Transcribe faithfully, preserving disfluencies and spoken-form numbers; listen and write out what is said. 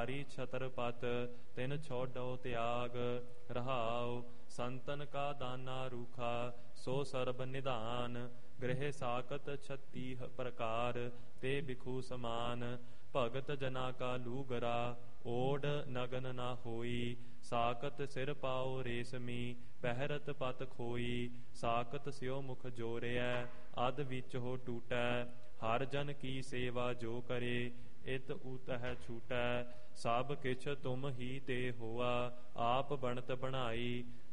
ਧਾਰੀ ਛਤਰਪਤ ਤਿਨ ਛੋਡੋ ਤਿਆਗ ਰਹਾਉ। ਸੰਤਨ ਕਾ ਦਾਨਾ ਰੂਖਾ ਸੋ ਸਰਬ ਨਿਧਾਨ ਗ੍ਰਹਿ ਸਾਕਤ ਛਤੀ ਪ੍ਰਕਾਰ ਤੇ ਬਿਖੂ ਸਮਾਨ। ਭਗਤ ਜਨਾ ਕਾ ਲੂਗਰਾ ਓਡ ਨਗਨ ਨਾ ਹੋਈ ਸਾਕਤ ਸਿਰ ਪਾਉ ਰੇਸ਼ਮੀ ਪਹਿਰਤ ਪਤ ਖੋਈ। ਸਾਕਤ ਸਿਓ ਮੁਖ ਜੋਰਿਐ ਅਧ ਵਿੱਚ ਹੋ ਟੂਟੈ ਹਰ ਜਨ ਕੀ ਸੇਵਾ ਜੋ ਕਰੇ ਇਤ ਉਤਹਿ ਛੂਟੈ। ਸਭ ਕਿਛ ਤੁਮ ਹੀ ਤੇ ਹੋਆ ਆਪ ਬਣਤ ਬਣਾਈ